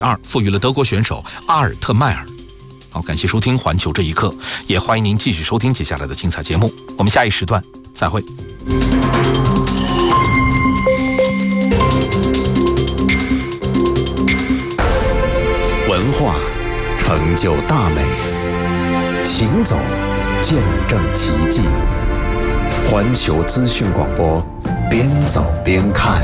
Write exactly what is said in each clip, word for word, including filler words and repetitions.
二赋予了德国选手阿尔特迈尔。好，感谢收听环球这一刻，也欢迎您继续收听接下来的精彩节目。我们下一时段再会。 文化成就大美，行走见证奇迹。环球资讯广播，边走边看。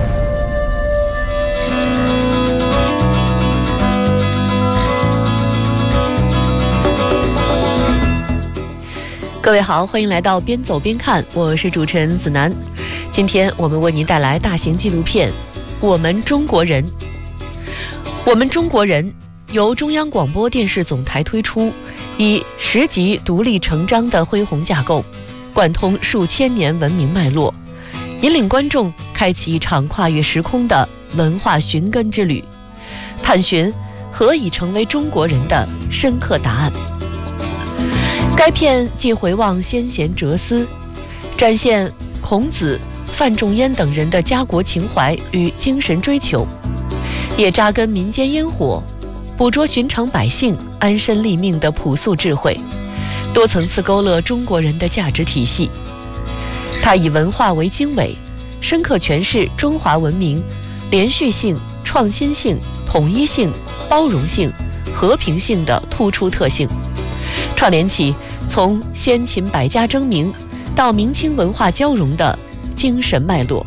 各位好，欢迎来到边走边看，我是主持人子楠。今天我们为您带来大型纪录片《我们中国人》。我们中国人由中央广播电视总台推出，以十集独立成章的恢宏架构，贯通数千年文明脉络，引领观众开启一场跨越时空的文化寻根之旅，探寻何以成为中国人的深刻答案。该片既回望先贤哲思，展现孔子、范仲淹等人的家国情怀与精神追求，也扎根民间烟火，捕捉寻常百姓安身立命的朴素智慧，多层次勾勒中国人的价值体系。它以文化为经纬，深刻诠释中华文明连续性、创新性、统一性、包容性、和平性的突出特性，串联起从先秦百家争鸣到明清文化交融的精神脉络。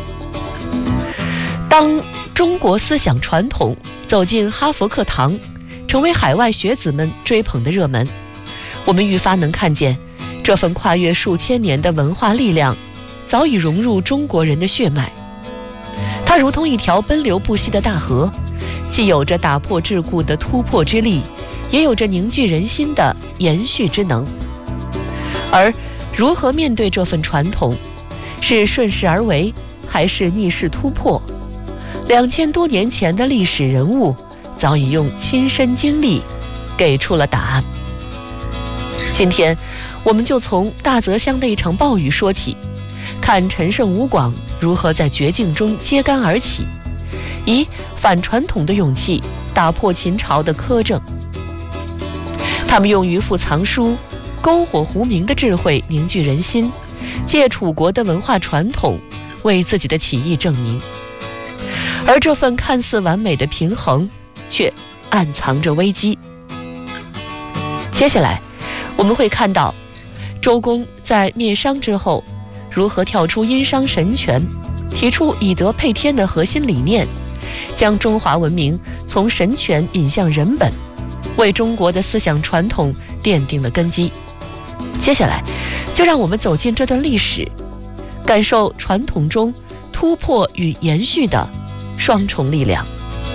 当中国思想传统走进哈佛课堂，成为海外学子们追捧的热门，我们愈发能看见这份跨越数千年的文化力量早已融入中国人的血脉。它如同一条奔流不息的大河，既有着打破桎梏的突破之力，也有着凝聚人心的延续之能。而如何面对这份传统，是顺势而为，还是逆势突破？两千多年前的历史人物早已用亲身经历给出了答案。今天我们就从大泽乡的一场暴雨说起，看陈胜吴广如何在绝境中揭竿而起，以反传统的勇气打破秦朝的苛政。他们用渔父藏书、篝火狐鸣的智慧凝聚人心，借楚国的文化传统为自己的起义证明。而这份看似完美的平衡，却暗藏着危机。接下来我们会看到周公在灭商之后，如何跳出殷商神权，提出以德配天的核心理念，将中华文明从神权引向人本，为中国的思想传统奠定了根基。接下来就让我们走进这段历史，感受传统中突破与延续的双重力量。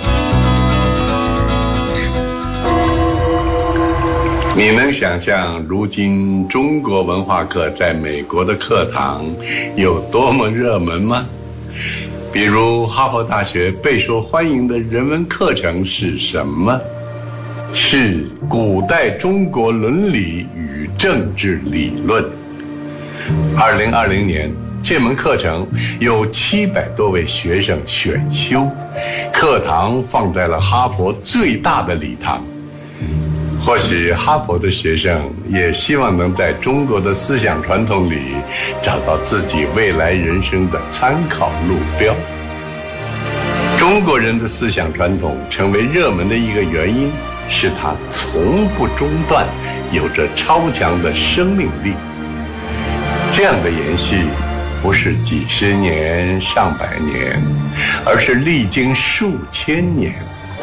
你能想象如今中国文化课在美国的课堂有多么热门吗？比如哈佛大学备受欢迎的人文课程是什么？是古代中国伦理与政治理论。二零二零年这门课程有七百多位学生选修，课堂放在了哈佛最大的礼堂。或许哈佛的学生也希望能在中国的思想传统里找到自己未来人生的参考路标。中国人的思想传统成为热门的一个原因，是它从不中断，有着超强的生命力。这样的延续不是几十年、上百年，而是历经数千年。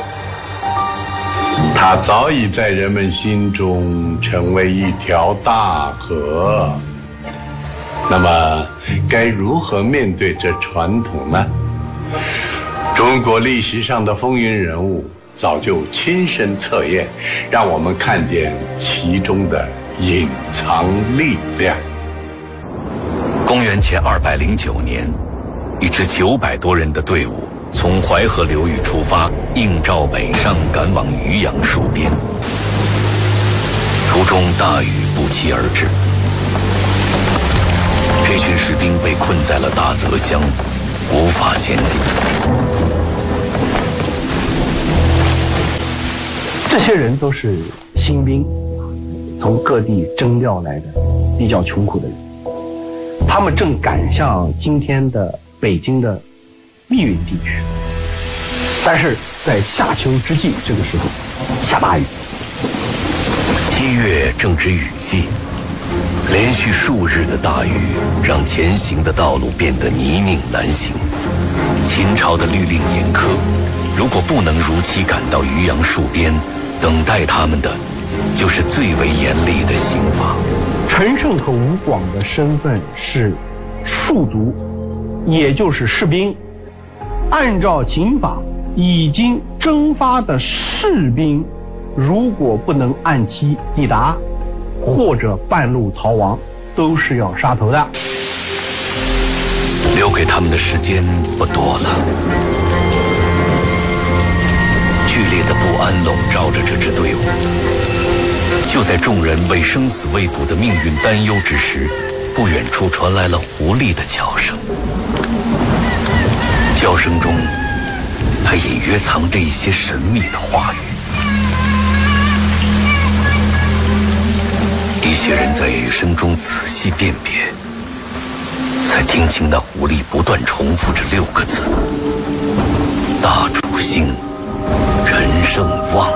它早已在人们心中成为一条大河。那么，该如何面对这传统呢？中国历史上的风云人物早就亲身测验，让我们看见其中的隐藏力量。 公元前二百零九年，一支九百多人的队伍从淮河流域出发，应召北上，赶往渔阳戍边。途中大雨不期而至，这群士兵被困在了大泽乡，无法前进。 这些人都是新兵，从各地征调来的，比较穷苦的人。他们正赶向今天的北京的密云地区，但是在夏秋之际，这个时候下大雨。 七月正值雨季，连续数日的大雨让前行的道路变得泥泞难行。秦朝的律令严苛，如果不能如期赶到渔阳戍边，等待他们的就是最为严厉的刑罚。 陈胜和吴广的身份是戍卒，也就是士兵。按照秦法，已经征发的士兵，如果不能按期抵达，或者半路逃亡，都是要杀头的。 留给他们的时间不多了。剧烈的不安笼罩着这支队伍。就在众人为生死未卜的命运担忧之时，不远处传来了狐狸的叫声。叫声中还隐约藏着一些神秘的话语。一些人在雨声中仔细辨别，才听清那狐狸不断重复着六个字：大主兴，陈胜旺。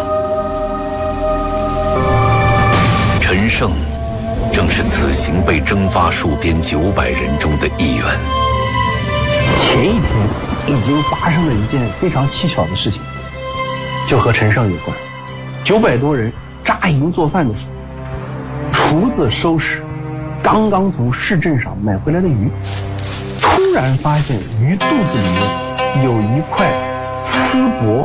陈胜正是此行被征发戍边九百人中的一员。 前一天已经发生了一件非常蹊跷的事情，就和陈胜有关。九百多人扎营做饭的时候，厨子收拾刚刚从市镇上买回来的鱼，突然发现鱼肚子里面有一块丝帛，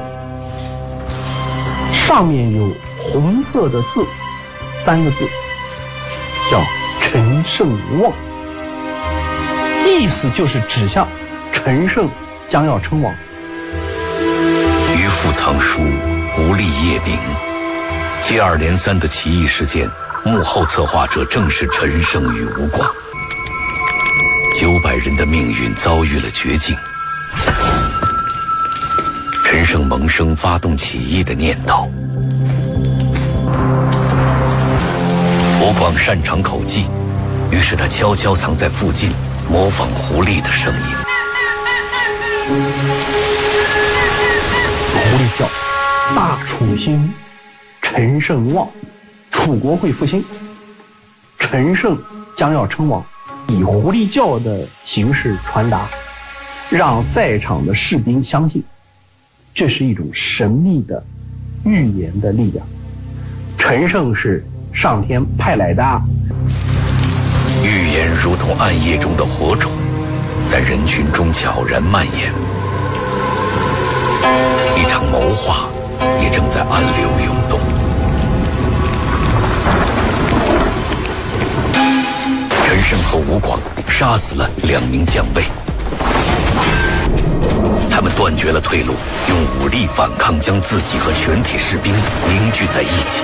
上面有红色的字，三个字，叫陈胜旺，意思就是指向陈胜将要称王。 渔父藏书，狐狸夜明，接二连三的起义事件，幕后策划者正是陈胜与吴广。九百人的命运遭遇了绝境。陈胜萌生发动起义的念头。吴广擅长口技，于是他悄悄藏在附近，模仿狐狸的声音。 狐狸叫：大楚兴，陈胜旺，楚国会复兴，陈胜将要称王。以狐狸叫的形式传达，让在场的士兵相信，这是一种神秘的预言的力量。陈胜是上天派来的。 预言如同暗夜中的火种，在人群中悄然蔓延。一场谋划也正在暗流涌动。陈胜和吴广杀死了两名将尉，他们断绝了退路，用武力反抗，将自己和全体士兵凝聚在一起。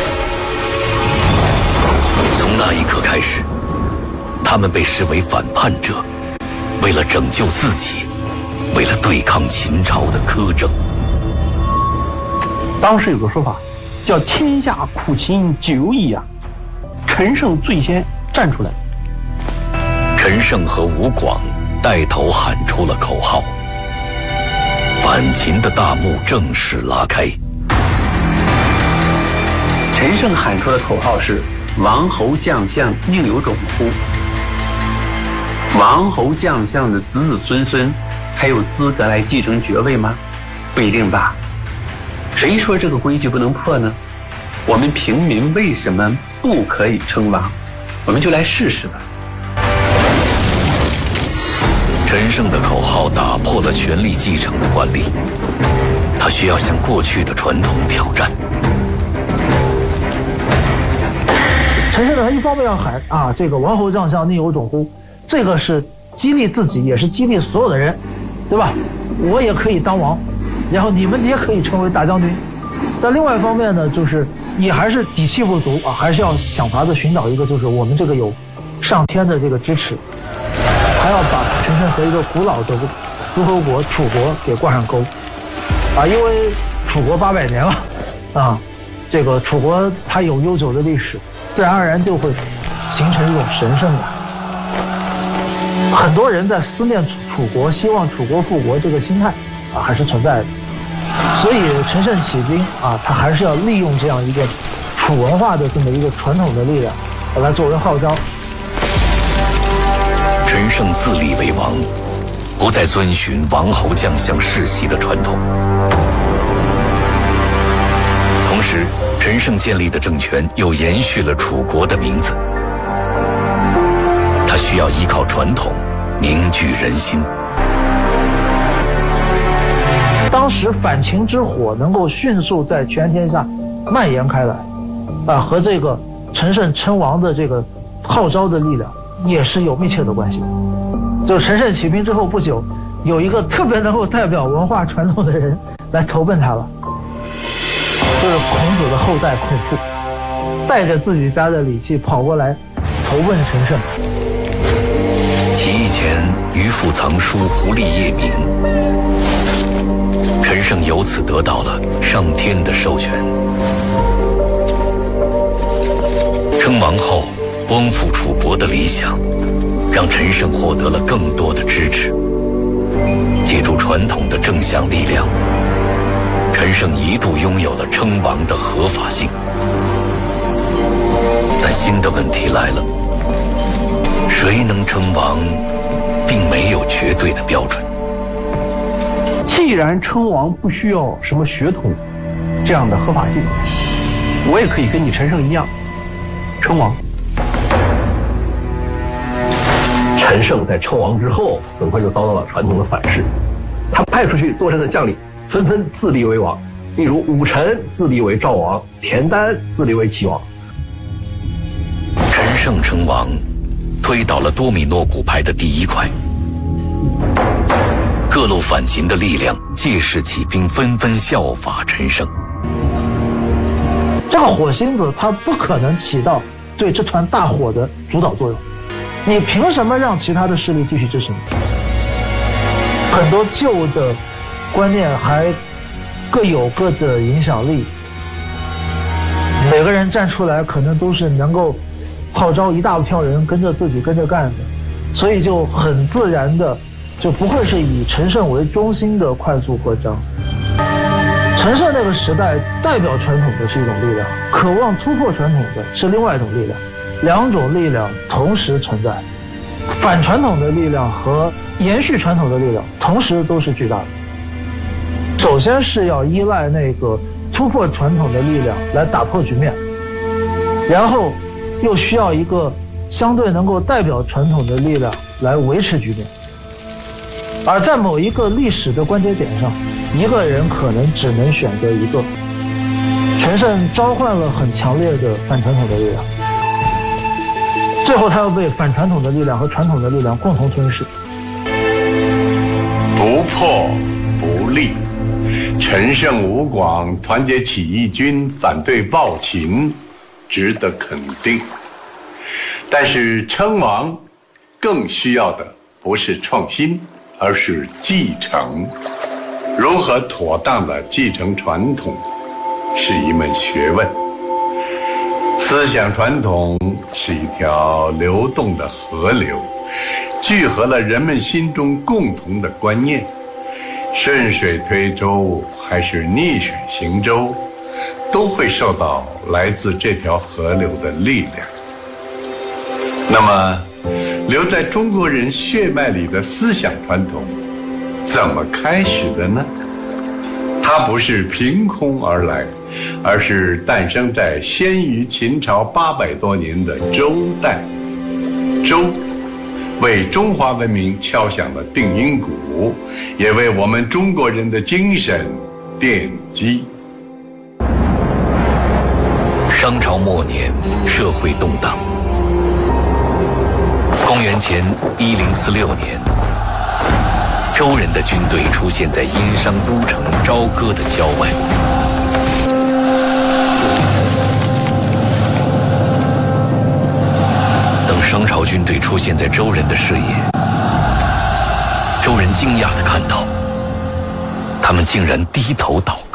从那一刻开始，他们被视为反叛者，为了拯救自己，为了对抗秦朝的苛政。 当时有个说法叫天下苦秦久矣啊，陈胜最先站出来。 陈胜和吴广带头喊出了口号，反秦的大幕正式拉开。 陈胜喊出的口号是王侯将相宁有种乎？王侯将相的子子孙孙才有资格来继承爵位吗？不一定吧。谁说这个规矩不能破呢？我们平民为什么不可以称王？我们就来试试吧。 陈胜的口号打破了权力继承的惯例，他需要向过去的传统挑战。 陈胜他一方面要喊啊，这个王侯将相宁有种乎，这个是激励自己，也是激励所有的人，对吧？我也可以当王，然后你们也可以成为大将军。但另外一方面呢，就是也还是底气不足啊，还是要想法子寻找一个，就是我们这个有上天的这个支持，还要把陈胜和一个古老的诸侯国楚国给挂上钩啊，因为楚国八百年了啊， 这个楚国它有悠久的历史，自然而然就会形成一种神圣感。很多人在思念楚楚国，希望楚国复国这个心态啊还是存在的。所以陈胜起兵啊，他还是要利用这样一个楚文化的这么一个传统的力量来作为号召。 陈胜自立为王，不再遵循王侯将相世袭的传统。同时，陈胜建立的政权又延续了楚国的名字。他需要依靠传统凝聚人心。 当时反秦之火能够迅速在全天下蔓延开来，啊，和这个陈胜称王的这个号召的力量也是有密切的关系。就陈胜起兵之后不久，有一个特别能够代表文化传统的人来投奔他了，就是孔子的后代孔父，带着自己家的礼器跑过来投奔陈胜。 起义前，渔父藏书，狐狸夜鸣。陈胜由此得到了上天的授权。称王后，光复楚国的理想，让陈胜获得了更多的支持。借助传统的正向力量，陈胜一度拥有了称王的合法性。但新的问题来了，谁能称王，并没有绝对的标准。 既然称王不需要什么血统这样的合法性，我也可以跟你陈胜一样称王。 陈胜在称王之后，很快就遭到了传统的反噬。他派出去作战的将领纷纷自立为王，例如武臣自立为赵王，田丹自立为齐王。 陈胜称王，推倒了多米诺骨牌的第一块。各路反秦的力量借势起兵，纷纷效法陈胜。 这个火星子它不可能起到对这团大火的主导作用，你凭什么让其他的势力继续支持你？很多旧的观念还各有各的影响力，每个人站出来可能都是能够号召一大票人跟着自己跟着干的，所以就很自然的就不会是以陈胜为中心的快速扩张。陈胜那个时代代表传统的是一种力量，渴望突破传统的是另外一种力量，两种力量同时存在，反传统的力量和延续传统的力量同时都是巨大的。首先是要依赖那个突破传统的力量来打破局面，然后又需要一个相对能够代表传统的力量来维持局面。而在某一个历史的关节点上，一个人可能只能选择一个。陈胜召唤了很强烈的反传统的力量，最后他要被反传统的力量和传统的力量共同吞噬。 不破不立，陈胜吴广团结起义军反对暴秦，值得肯定。但是称王更需要的不是创新，而是继承。如何妥当地继承传统，是一门学问。思想传统是一条流动的河流，聚合了人们心中共同的观念。顺水推舟还是逆水行舟，都会受到来自这条河流的力量。那么留在中国人血脉里的思想传统怎么开始的呢？它不是凭空而来，而是诞生在先于秦朝八百多年的周代。周为中华文明敲响了定音鼓，也为我们中国人的精神奠基。 商朝末年，社会动荡。公元前一零四六年，周人的军队出现在殷商都城朝歌的郊外。等商朝军队出现在周人的视野，周人惊讶地看到，他们竟然低头祷